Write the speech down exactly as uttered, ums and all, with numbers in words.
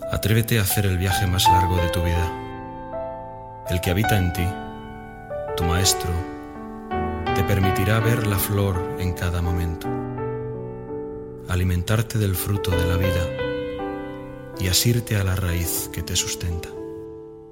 Atrévete a hacer el viaje más largo de tu vida. El que habita en ti, tu maestro, te permitirá ver la flor en cada momento, alimentarte del fruto de la vida y asirte a la raíz que te sustenta.